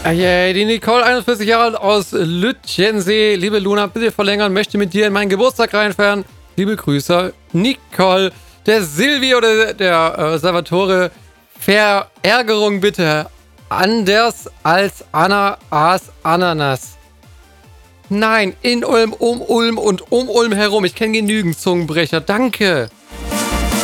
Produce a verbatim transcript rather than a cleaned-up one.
Yay, die Nicole, einundvierzig Jahre alt aus Lütjensee. Liebe Luna, bitte verlängern, möchte mit dir in meinen Geburtstag reinfahren. Liebe Grüße, Nicole. Der Silvio oder der äh, Salvatore, Verärgerung bitte. Anders als Anna Aas Ananas. Nein, in Ulm, um Ulm und um Ulm herum. Ich kenne genügend Zungenbrecher. Danke.